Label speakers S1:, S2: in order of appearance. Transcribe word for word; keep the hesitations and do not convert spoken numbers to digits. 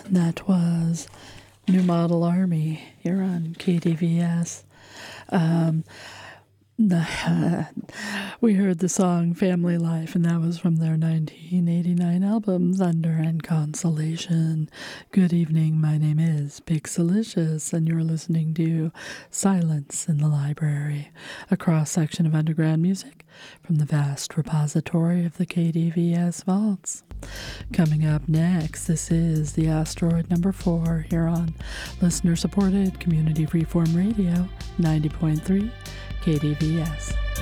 S1: That was New Model Army here on K D V S. Um, we heard the song Family Life, and that was from their nineteen eighty-nine album Thunder and Consolation. Good evening, my name is Pixelicious, and you're listening to Silence in the Library, a cross-section of underground music from the vast repository of the K D V S vaults. Coming up next, this is the Asteroid number four here on listener-supported community freeform radio, ninety point three K D V S.